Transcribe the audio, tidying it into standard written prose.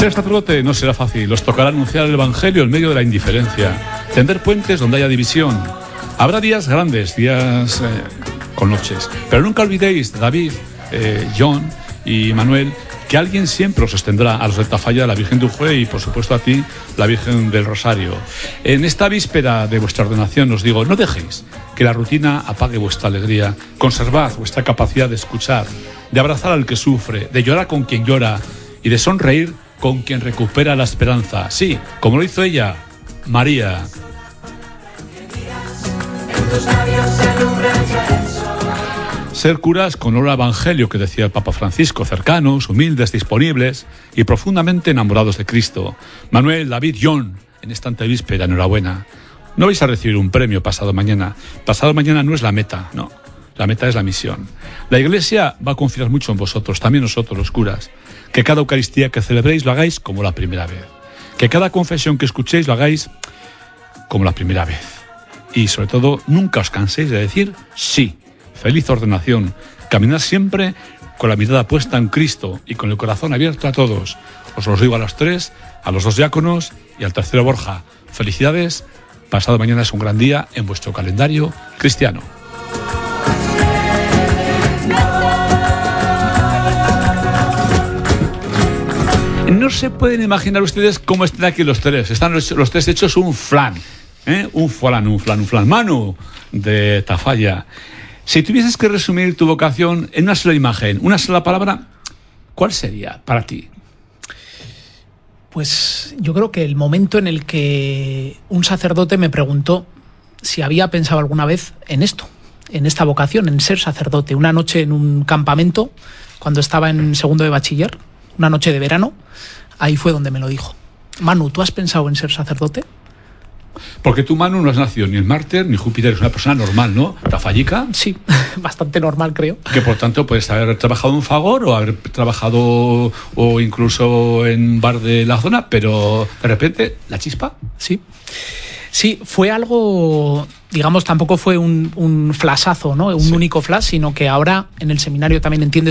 Ser sacerdote no será fácil. Os tocará anunciar el Evangelio en medio de la indiferencia, tender puentes donde haya división. Habrá días grandes, días con noches. Pero nunca olvidéis, David, John y Manuel, que alguien siempre os sostendrá, a los de Tafalla, la Virgen de Ujue, y por supuesto a ti, la Virgen del Rosario. En esta víspera de vuestra ordenación os digo, no dejéis que la rutina apague vuestra alegría. Conservad vuestra capacidad de escuchar, de abrazar al que sufre, de llorar con quien llora y de sonreír con quien recupera la esperanza. Sí, como lo hizo ella, María. Ser curas con olor a evangelio, que decía el Papa Francisco, cercanos, humildes, disponibles y profundamente enamorados de Cristo. Manuel, David, John, en esta antevíspera, enhorabuena. No vais a recibir un premio pasado mañana. Pasado mañana no es la meta, no. La meta es la misión. La Iglesia va a confiar mucho en vosotros, también nosotros, los curas. Que cada Eucaristía que celebréis lo hagáis como la primera vez. Que cada confesión que escuchéis lo hagáis como la primera vez. Y sobre todo, nunca os canséis de decir sí. Feliz ordenación. Caminad siempre con la mirada puesta en Cristo y con el corazón abierto a todos. Os lo digo a los tres, a los dos diáconos y al tercero Borja. Felicidades. Pasado mañana es un gran día en vuestro calendario cristiano. No se pueden imaginar ustedes cómo están aquí los tres. Están los tres hechos un flan. Un flan. Manu, de Tafalla. Si tuvieses que resumir tu vocación en una sola imagen, una sola palabra, ¿cuál sería para ti? Pues yo creo que el momento en el que un sacerdote me preguntó si había pensado alguna vez en esto, en esta vocación, en ser sacerdote. Una noche en un campamento, cuando estaba en segundo de bachiller, una noche de verano, ahí fue donde me lo dijo. Manu, ¿tú has pensado en ser sacerdote? Porque tú, Manu, no has nacido ni en Marte ni Júpiter, es una persona normal, ¿no? Tafallica. Sí, bastante normal, creo. Que por tanto puedes haber trabajado en Fagor o haber trabajado o incluso en un bar de la zona, pero de repente, ¿la chispa? Sí, fue algo, digamos, tampoco fue un flashazo, ¿no? Un único flash, sino que ahora en el seminario también entiendes